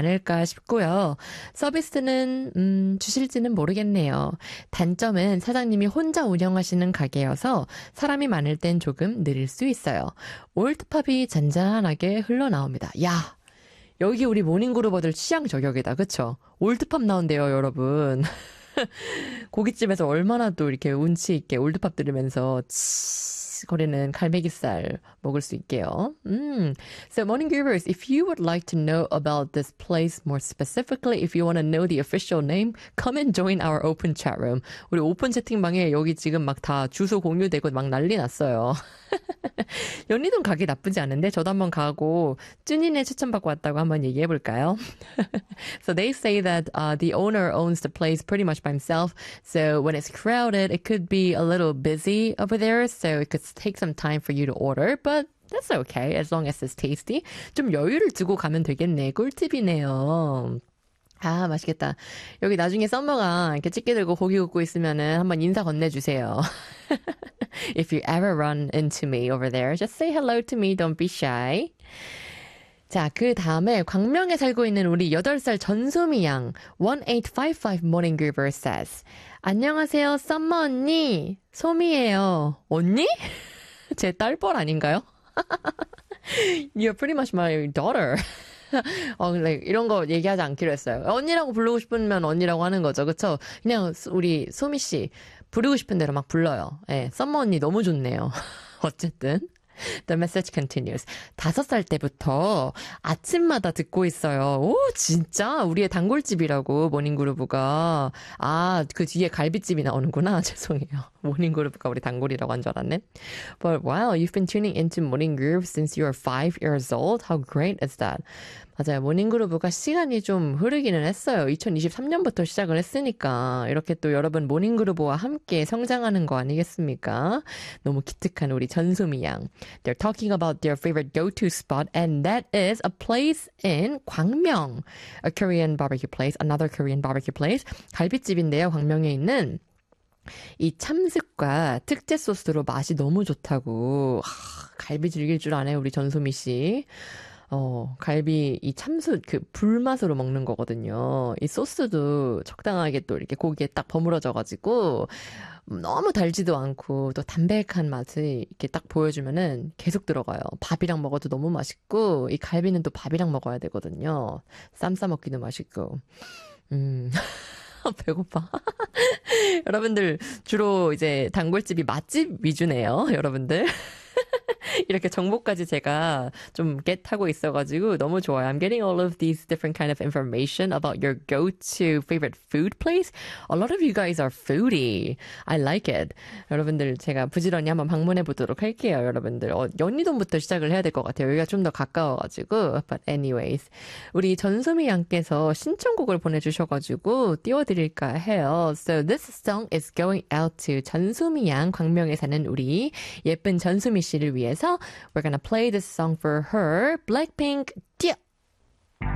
않을까 싶고요. 서비스는 주실지는 모르겠네요. 단점은 사장님이 혼자 운영하시는 가게여서 사람이 많을 땐 조금 느릴 수 있어요. 올드팝이 잔잔하게 흘러나옵니다. 야, 여기 우리 모닝그루버들 취향 저격이다. 그쵸? 올드팝 나온대요, 여러분. 고깃집에서 얼마나 또 이렇게 운치 있게 올드팝 들으면서 거리는 갈매기살 먹을 수 있게요. So morning groovers, if you would like to know about this place more specifically, if you want to know the official name, come and join our open chat room. 우리 오픈 채팅방에 여기 지금 막 다 주소 공유되고 막 난리 났어요. 연희동 가기 나쁘지 않은데 저도 한번 가고 쭈니네 추천받고 왔다고 한번 얘기해볼까요? So they say that the owner owns the place pretty much by himself. So when it's crowded, it could be a little busy over there. So it could take some time for you to order. But that's okay as long as it's tasty. 좀 여유를 두고 가면 되겠네. 꿀팁이네요. 아, 맛있겠다. 여기 나중에 썸머가 이렇게 집게 들고 고기 굽고 있으면은 한번 인사 건네주세요. If you ever run into me over there, just say hello to me. Don't be shy. 자, 그 다음에 광명에 살고 있는 우리 8살 전소미 양 1855 Morning Groover says 안녕하세요, 썸머 언니. 소미예요. 언니? 제 딸뻘 아닌가요? You're pretty much my daughter. like, 이런 거 얘기하지 않기로 했어요. 언니라고 부르고 싶으면 언니라고 하는 거죠. 그쵸? 그냥 우리 소미 씨 부르고 싶은 대로 막 불러요. 예, 썸머 언니 너무 좋네요. 어쨌든. The message continues. 5살 때부터 아침마다 듣고 있어요. 오, 진짜? 우리의 단골집이라고, 모닝그루브가. 아, 그 뒤에 갈비집이 나오는구나. 죄송해요. 모닝그루브가 우리 단골이라고 한 줄 알았네. But wow, you've been tuning into Morning Groove since you are 5 years old? How great is that? 맞아요. 모닝그루브가 시간이 좀 흐르기는 했어요. 2023년부터 시작을 했으니까 이렇게 또 여러분 모닝그루브와 함께 성장하는 거 아니겠습니까? 너무 기특한 우리 전소미 양. They're talking about their favorite go-to spot and that is a place in 광명. A Korean barbecue place, another Korean barbecue place. 갈비집인데요. 광명에 있는 이 참숯과 특제 소스로 맛이 너무 좋다고. 갈비 즐길 줄 아네 우리 전소미 씨. 갈비, 이 참숯, 그, 불맛으로 먹는 거거든요. 이 소스도 적당하게 또 이렇게 고기에 딱 버무려져가지고, 너무 달지도 않고, 또 담백한 맛이 이렇게 딱 보여주면은 계속 들어가요. 밥이랑 먹어도 너무 맛있고, 이 갈비는 또 밥이랑 먹어야 되거든요. 쌈 싸먹기도 맛있고. 배고파. 여러분들, 주로 이제 단골집이 맛집 위주네요, 여러분들. 이렇게 정보까지 제가 좀 겟하고 있어가지고 너무 좋아요. I'm getting all of these different kind of information about your go-to favorite food place. A lot of you guys are foodie. I like it. 여러분들 제가 부지런히 한번 방문해 보도록 할게요. 여러분들 연희동부터 시작을 해야 될 것 같아요. 여기가 좀 더 가까워가지고. But anyways, 우리 전소미 양께서 신청곡을 보내주셔가지고 띄워드릴까 해요. So this song is going out to 전소미 양, 광명에 사는 우리 예쁜 전소미 씨를 위해서 we're gonna play this song for her. Blackpink, 뛰어!